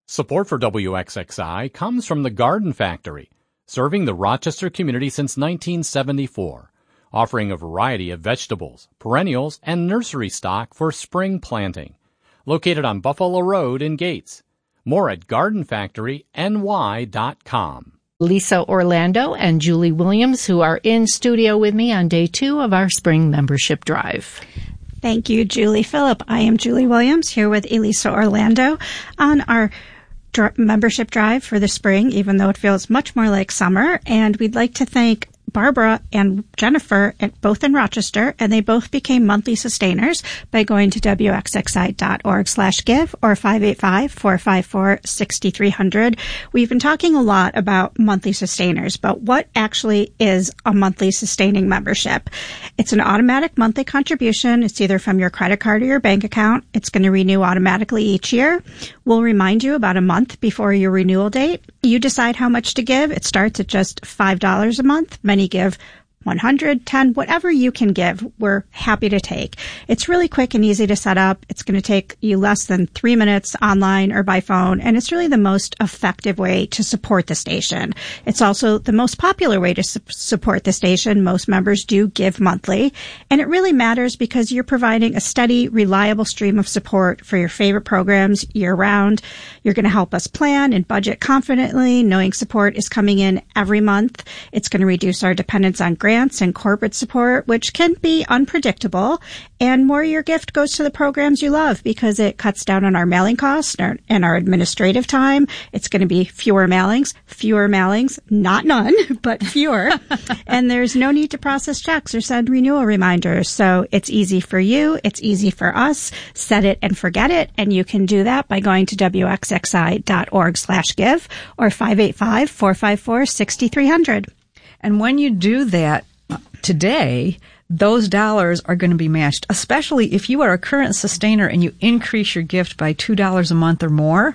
Support for WXXI comes from the Garden Factory, serving the Rochester community since 1974, offering a variety of vegetables, perennials, and nursery stock for spring planting. Located on Buffalo Road in Gates. More at gardenfactoryny.com. Lisa Orlando and Julie Williams, who are in studio with me on day 2 of our spring membership drive. Thank you, Julie Phillip. I am Julie Williams here with Elisa Orlando on our membership drive for the spring, even though it feels much more like summer. And we'd like to thank Barbara and Jennifer, both in Rochester, and they both became monthly sustainers by going to wxxi.org/give or 585-454-6300. We've been talking a lot about monthly sustainers, but what actually is a monthly sustaining membership? It's an automatic monthly contribution. It's either from your credit card or your bank account. It's going to renew automatically each year. We'll remind you about a month before your renewal date. You decide how much to give. It starts at just $5 a month. Many give 100, 10, whatever you can give, we're happy to take. It's really quick and easy to set up. It's going to take you less than 3 minutes online or by phone, and it's really the most effective way to support the station. It's also the most popular way to support the station. Most members do give monthly, and it really matters because you're providing a steady, reliable stream of support for your favorite programs year-round. You're going to help us plan and budget confidently, knowing support is coming in every month. It's going to reduce our dependence on grants and corporate support, which can be unpredictable, and more your gift goes to the programs you love because it cuts down on our mailing costs and our administrative time. It's going to be fewer mailings, not none, but fewer. And there's no need to process checks or send renewal reminders. So it's easy for you. It's easy for us. Set it and forget it. And you can do that by going to wxxi.org/give or 585-454-6300. And when you do that today, those dollars are going to be matched, especially if you are a current sustainer and you increase your gift by $2 a month or more,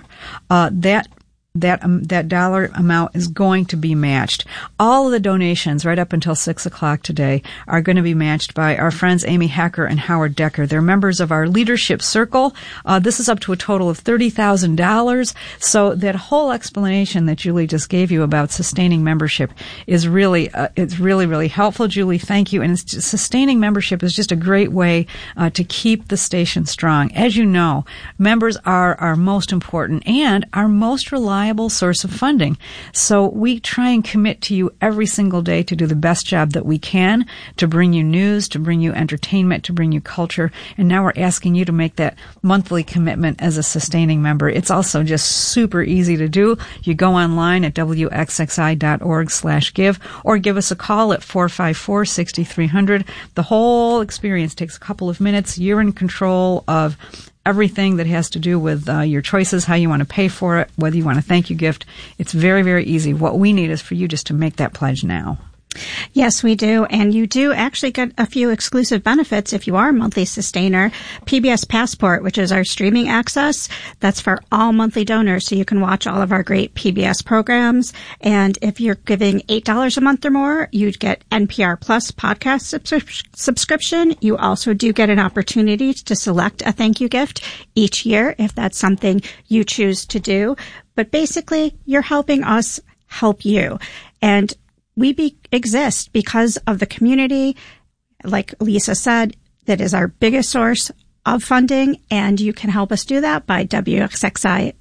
that dollar amount is going to be matched. All of the donations right up until 6 o'clock today are going to be matched by our friends Amy Hecker and Howard Decker. They're members of our leadership circle. This is up to a total of $30,000. So that whole explanation that Julie just gave you about sustaining membership is really, it's really, really helpful. Julie, thank you. And sustaining membership is just a great way to keep the station strong. As you know, members are our most important and our most reliable source of funding. So we try and commit to you every single day to do the best job that we can, to bring you news, to bring you entertainment, to bring you culture. And now we're asking you to make that monthly commitment as a sustaining member. It's also just super easy to do. You go online at wxxi.org/give or give us a call at 454-6300. The whole experience takes a couple of minutes. You're in control of everything that has to do with your choices, how you want to pay for it, whether you want a thank you gift. It's very, very easy. What we need is for you just to make that pledge now. Yes, we do. And you do actually get a few exclusive benefits if you are a monthly sustainer. PBS Passport, which is our streaming access, that's for all monthly donors. So you can watch all of our great PBS programs. And if you're giving $8 a month or more, you'd get NPR Plus podcast subscription. You also do get an opportunity to select a thank you gift each year if that's something you choose to do. But basically, you're helping us help you. And we exist because of the community, like Lisa said, that is our biggest source of funding, and you can help us do that by wxxi.org/give,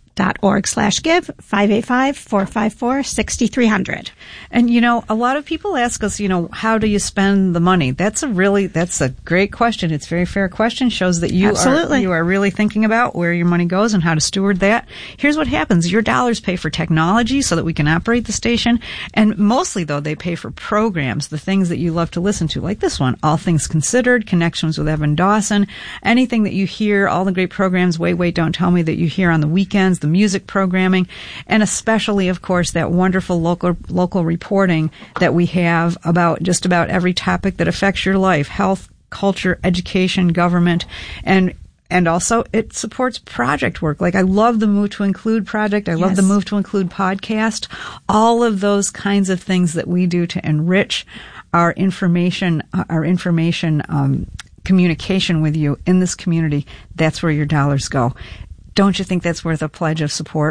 585-454-6300. And, a lot of people ask us, how do you spend the money? That's a great question. It's a very fair question. Shows that you are really thinking about where your money goes and how to steward that. Here's what happens. Your dollars pay for technology so that we can operate the station. And mostly, though, they pay for programs, the things that you love to listen to, like this one, All Things Considered, Connections with Evan Dawson, anything that you hear, all the great programs, Wait, Wait, Don't Tell Me, that you hear on the weekends, the music programming, and especially, of course, that wonderful local reporting that we have about just about every topic that affects your life: health, culture, education, government, and also it supports project work. Like, I love the Move to Include project. I love the Move to Include podcast. All of those kinds of things that we do to enrich our information communication with you in this community. That's where your dollars go. Don't you think that's worth a pledge of support?